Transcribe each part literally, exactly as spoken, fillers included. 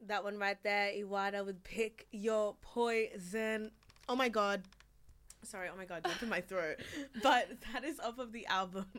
That one right there, Iwata with Pick Your Poison. Oh my god. Sorry, oh my god, that's in my throat. But that is off of the album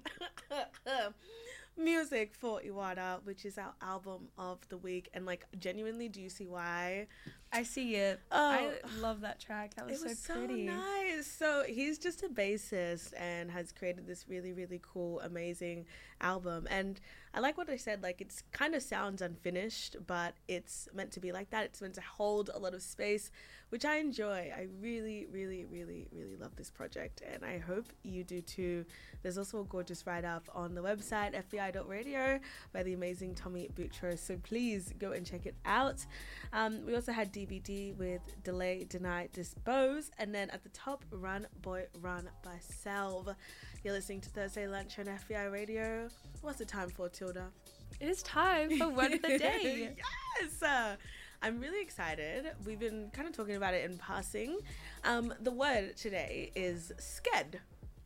Music for Iwata, which is our album of the week. And like, genuinely, do you see why? I see it. Oh, I love that track. That was, it was so pretty. So nice. So he's just a bassist and has created this really, really cool, amazing album. And I like what I said. Like, it's kind of sounds unfinished, but it's meant to be like that. It's meant to hold a lot of space, which I enjoy. I really, really, really, really love this project, and I hope you do too. There's also a gorgeous write-up on the website f b i dot radio by the amazing Tommy Boutros, so please go and check it out. Um, we also had D V D with Delay, Deny, Dispose, and then at the top, Run Boy Run by Salve. You're listening to Thursday Lunch on F B I Radio. What's the time for, Tilda? It is time for Word of the Day. Yes! Uh, I'm really excited. We've been kind of talking about it in passing. Um, the word today is sked.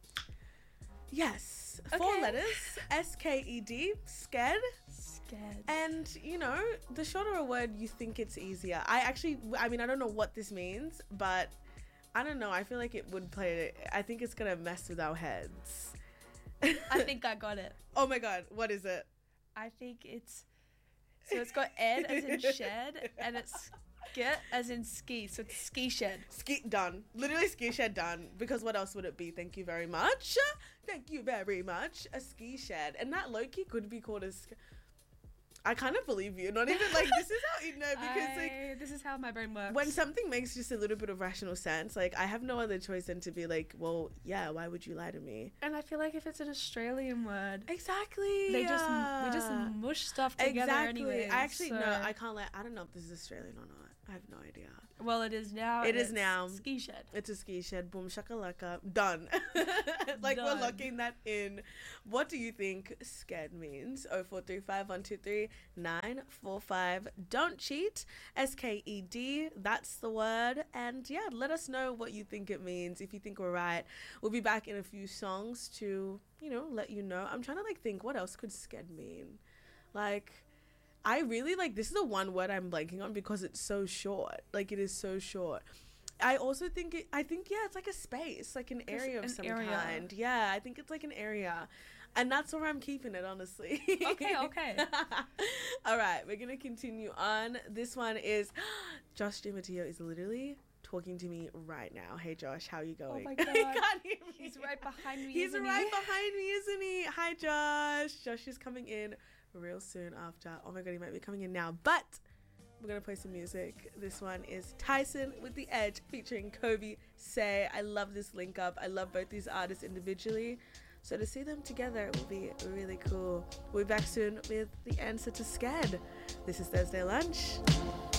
Yes. Okay. Four letters. S K E D. Sked. Sked. And, you know, the shorter a word, you think it's easier. I actually, I mean, I don't know what this means, but I don't know. I feel like it would play, I think it's going to mess with our heads. I think I got it. Oh my God. What is it? I think it's, so it's got ed as in shed, and it's get as in ski, so it's ski shed. Ski, done. Literally ski shed, done. Because what else would it be? Thank you very much. Thank you very much. A ski shed. And that low-key could be called a sk- I kind of believe you. Not even like, this is how you know, because I, like, this is how my brain works. When something makes just a little bit of rational sense, like, I have no other choice than to be like, well, yeah, why would you lie to me? And I feel like if it's an Australian word, exactly, they just we just mush stuff together. Exactly. Anyways, I actually so. no, I can't let. I don't know if this is Australian or not. I have no idea. Well, it is now. It is now. Ski shed. It's a ski shed. Boom shakalaka. Done. Like, Done. We're locking that in. What do you think sked means? oh four three five one two three nine four five. Don't cheat. S K E D. That's the word. And yeah, let us know what you think it means. If you think we're right, we'll be back in a few songs to, you know, let you know. I'm trying to like think, what else could sked mean? Like, I really like, this is the one word I'm blanking on because it's so short. Like, it is so short. I also think it, I think, yeah, it's like a space, like an area of an some area. kind. Yeah, I think it's like an area. And that's where I'm keeping it, honestly. Okay, okay. All right, we're going to continue on. This one is, Josh DiMatteo is literally talking to me right now. Hey, Josh, how are you going? Oh my God. He can't hear me. He's right behind me, He's isn't right he? behind me, isn't he? Hi, Josh. Josh is coming in real soon after. Oh my God, he might be coming in now. But we're going to play some music. This one is Tyson with The Edge featuring Kobe Say. I love this link up. I love both these artists individually. So to see them together will be really cool. We'll be back soon with the answer to sked. This is Thursday Lunch.